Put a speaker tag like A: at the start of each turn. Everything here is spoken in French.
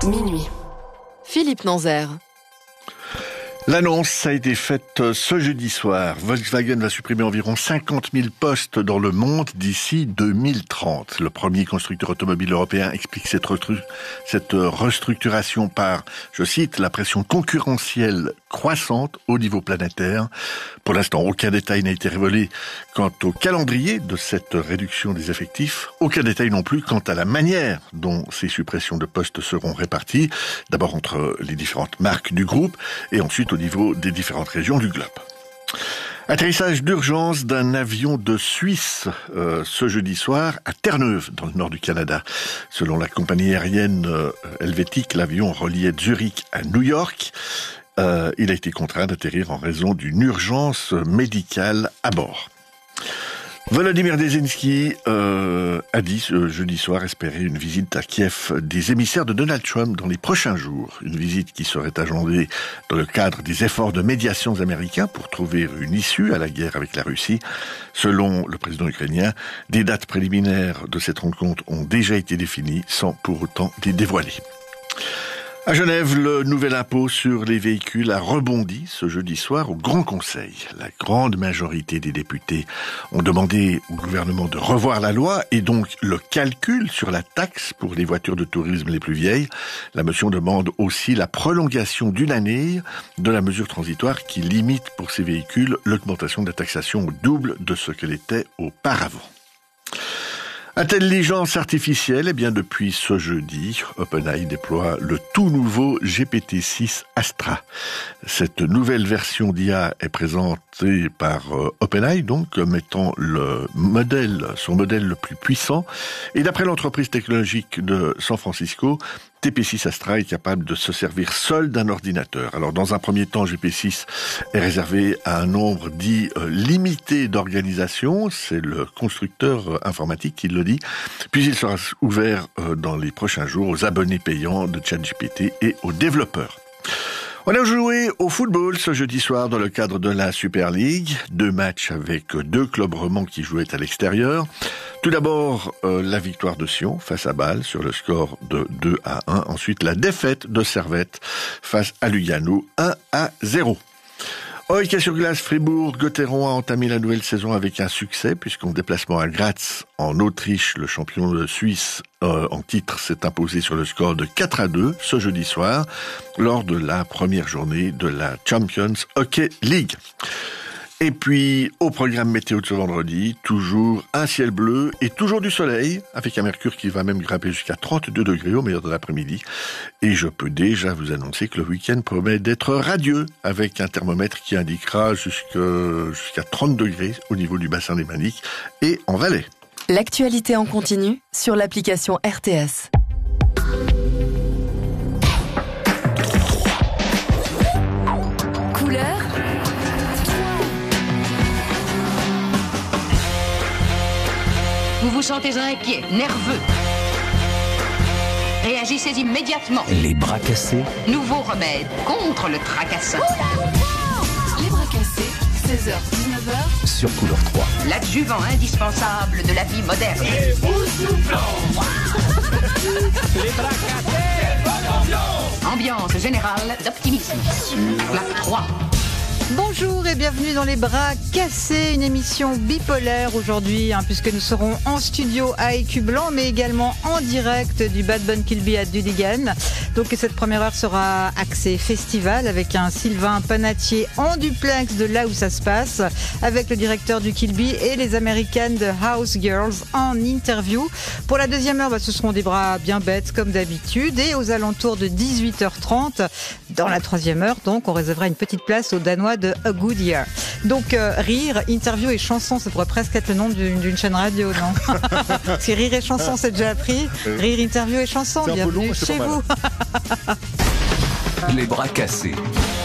A: Minuit. Philippe Nanzer.
B: L'annonce a été faite ce jeudi soir. Volkswagen va supprimer environ 50 000 postes dans le monde d'ici 2030. Le premier constructeur automobile européen explique cette restructuration par, je cite, la pression concurrentielle croissante au niveau planétaire. Pour l'instant, aucun détail n'a été révélé quant au calendrier de cette réduction des effectifs. Aucun détail non plus quant à la manière dont ces suppressions de postes seront réparties. D'abord entre les différentes marques du groupe et ensuite au niveau des différentes régions du globe. Atterrissage d'urgence d'un avion de Suisse ce jeudi soir à Terre-Neuve, dans le nord du Canada. Selon la compagnie aérienne helvétique, l'avion reliait Zurich à New York. Il a été contraint d'atterrir en raison d'une urgence médicale à bord. Volodymyr Zelensky a dit ce jeudi soir espérer une visite à Kiev des émissaires de Donald Trump dans les prochains jours. Une visite qui serait agendée dans le cadre des efforts de médiation américains pour trouver une issue à la guerre avec la Russie. Selon le président ukrainien, des dates préliminaires de cette rencontre ont déjà été définies sans pour autant les dévoiler. À Genève, le nouvel impôt sur les véhicules a rebondi ce jeudi soir au Grand Conseil. La grande majorité des députés ont demandé au gouvernement de revoir la loi et donc le calcul sur la taxe pour les voitures de tourisme les plus vieilles. La motion demande aussi la prolongation d'une année de la mesure transitoire qui limite pour ces véhicules l'augmentation de la taxation au double de ce qu'elle était auparavant. Intelligence artificielle, depuis ce jeudi, OpenAI déploie le tout nouveau GPT-6 Astra. Cette nouvelle version d'IA est présentée par OpenAI, donc, comme étant son modèle le plus puissant. Et d'après l'entreprise technologique de San Francisco, TP6 Astra est capable de se servir seul d'un ordinateur. Alors, dans un premier temps, GP6 est réservé à un nombre dit limité d'organisations. C'est le constructeur informatique qui le dit. Puis il sera ouvert dans les prochains jours aux abonnés payants de ChatGPT et aux développeurs. On a joué au football ce jeudi soir dans le cadre de la Super League. 2 matchs avec 2 clubs romans qui jouaient à l'extérieur. Tout d'abord, la victoire de Sion face à Bâle sur le score de 2-1. Ensuite, la défaite de Servette face à Lugano 1-0. Hockey sur glace, Fribourg-Gotteron a entamé la nouvelle saison avec un succès, puisqu'en déplacement à Graz, en Autriche, le champion de Suisse en titre s'est imposé sur le score de 4-2 ce jeudi soir, lors de la première journée de la Champions Hockey League. Et puis, au programme météo de ce vendredi, toujours un ciel bleu et toujours du soleil, avec un mercure qui va même grimper jusqu'à 32 degrés au meilleur de l'après-midi. Et je peux déjà vous annoncer que le week-end promet d'être radieux, avec un thermomètre qui indiquera jusqu'à 30 degrés au niveau du bassin lémanique et en Valais.
A: L'actualité en continu sur l'application RTS. Couleur.
C: Vous vous sentez inquiet, nerveux. Réagissez immédiatement.
D: Les bras cassés.
C: Nouveau remède contre le tracassin.
A: Les bras cassés, 16h-19h.
D: Sur Couleur 3.
C: L'adjuvant indispensable de la vie moderne.
E: Les bras cassés.
C: Ambiance générale d'optimisme. Clap 3.
F: Bonjour et bienvenue dans Les Bras Cassés, une émission bipolaire aujourd'hui, puisque nous serons en studio à Écublanc, mais également en direct du Bad Bun Kilby à Dudigan. Donc cette première heure sera axée festival avec un Sylvain Panatier en duplex de là où ça se passe, avec le directeur du Kilby et les Américaines de House Girls en interview. Pour la deuxième heure, ce seront des bras bien bêtes comme d'habitude, et aux alentours de 18h30, dans la troisième heure, donc on réservera une petite place aux Danois de A Good Year. Donc rire, interview et chanson, ça pourrait presque être le nom d'une chaîne radio, non? Si rire et chanson c'est déjà appris, rire, interview et chanson, bienvenue chez vous.
D: Les bras cassés.